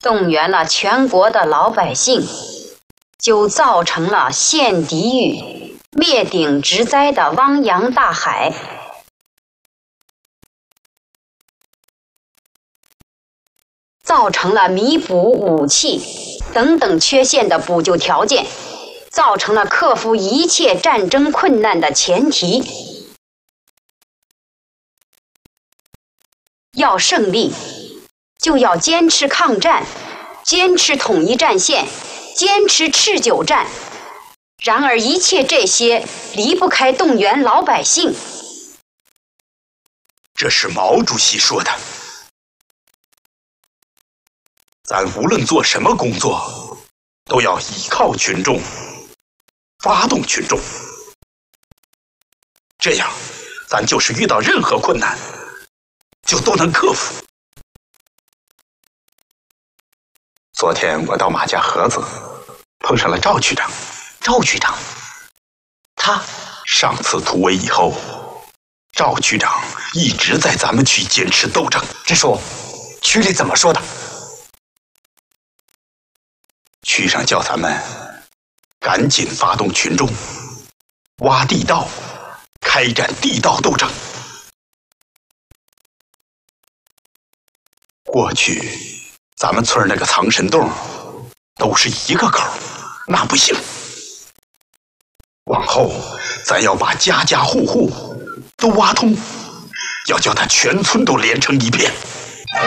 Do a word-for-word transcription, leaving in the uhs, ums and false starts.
动员了全国的老百姓，就造成了陷敌狱、灭顶之灾的汪洋大海。造成了弥补武器等等缺陷的补救条件，造成了克服一切战争困难的前提。要胜利，就要坚持抗战，坚持统一战线，坚持持久战。然而一切这些离不开动员老百姓。 这是毛主席说的。咱无论做什么工作，都要依靠群众，发动群众。这样，咱就是遇到任何困难，就都能克服。昨天我到马家河子，碰上了赵局长。 赵局长，他上次突围以后，赵局长一直在咱们区坚持斗争。 支书，区里怎么说的？ 区上叫咱们赶紧发动群众，挖地道，开展地道斗争。过去咱们村那个藏身洞都是一个口，那不行。往后咱要把家家户户都挖通，要叫他全村都连成一片。